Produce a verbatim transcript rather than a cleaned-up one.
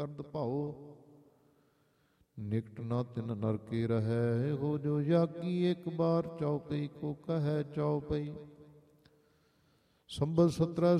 ਕਰਦ ਭਾਉ, ਨਿਕਟ ਨਾ ਤਿਨ ਨਰਕੇ ਰਹੈ। ਹੋ ਜੋ ਯਾਗੀ ਇੱਕ ਬਾਰ ਚੌਪਈ ਕੋ ਕਹੈ ਚੌਪਈ। ਸੰਬਤ ਸਤਰਾ